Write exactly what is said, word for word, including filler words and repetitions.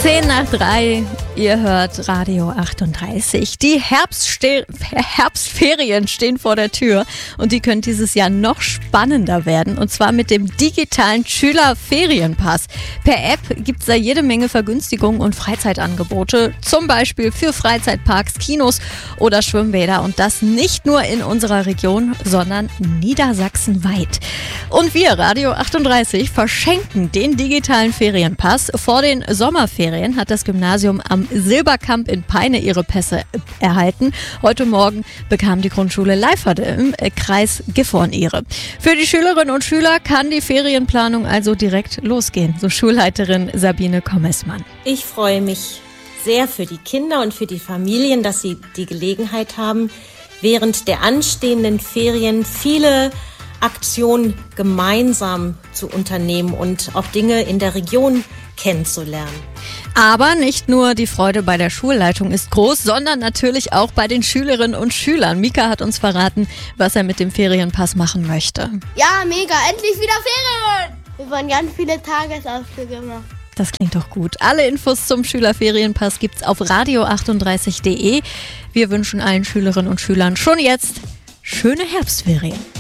Zehn nach drei, ihr hört Radio achtunddreißig. Die Herbstste- Herbstferien stehen vor der Tür und die können dieses Jahr noch spannender werden. Und zwar mit dem digitalen Schülerferienpass. Per App gibt es da jede Menge Vergünstigungen und Freizeitangebote. Zum Beispiel für Freizeitparks, Kinos oder Schwimmbäder. Und das nicht nur in unserer Region, sondern niedersachsenweit. Und wir, Radio achtunddreißig, verschenken den digitalen Ferienpass. Vor den Sommerferien hat das Gymnasium am Silberkamp in Peine ihre Pässe erhalten. Heute Morgen bekam die Grundschule Leiferde im Kreis Gifhorn ihre. Für die Schülerinnen und Schüler kann die Ferienplanung also direkt losgehen, so Schulleiterin Sabine Kommesmann. Ich freue mich sehr für die Kinder und für die Familien, dass sie die Gelegenheit haben, während der anstehenden Ferien viele Aktionen gemeinsam zu unternehmen und auch Dinge in der Region kennenzulernen. Aber nicht nur die Freude bei der Schulleitung ist groß, sondern natürlich auch bei den Schülerinnen und Schülern. Mika hat uns verraten, was er mit dem Ferienpass machen möchte. Ja, mega, endlich wieder Ferien! Wir wollen ganz viele Tagesausflüge machen. Das klingt doch gut. Alle Infos zum Schülerferienpass gibt's auf radio achtunddreißig punkt de. Wir wünschen allen Schülerinnen und Schülern schon jetzt schöne Herbstferien.